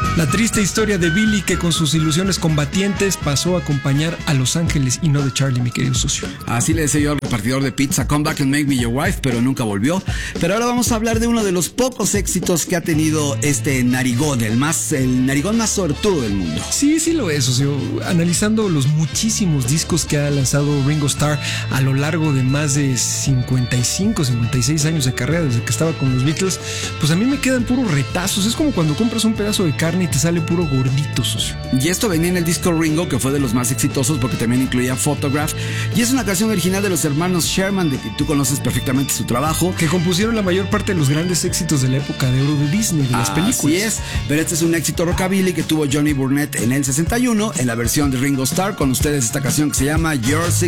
La triste historia de Billy, que con sus ilusiones combatientes pasó a acompañar a Los Ángeles y no de Charlie, mi querido socio. Así le decía yo al repartidor de pizza, come back and make me your wife, pero nunca volvió. Pero ahora vamos a hablar de uno de los pocos éxitos que ha tenido este narigón, el narigón más sortudo del mundo. Sí, sí lo es, socio. Analizando los muchísimos discos que ha lanzado Ringo Starr a lo largo de más de 55, 56 años de carrera, desde que estaba con los Beatles, pues a mí me quedan puros retazos. Es como cuando compras un pedazo de carne y te sale puro gordito, socio. Y esto venía en el disco Ringo, que fue de los más exitosos porque también incluía Photograph, y es una canción original de los hermanos Sherman, de que tú conoces perfectamente su trabajo, que compusieron la mayor parte de los grandes éxitos de la época de oro de Disney, de las películas. Así es, pero este es un éxito rockabilly que tuvo Johnny Burnett en el 61, en la versión de Ringo Starr. Con ustedes esta canción que se llama You're 16.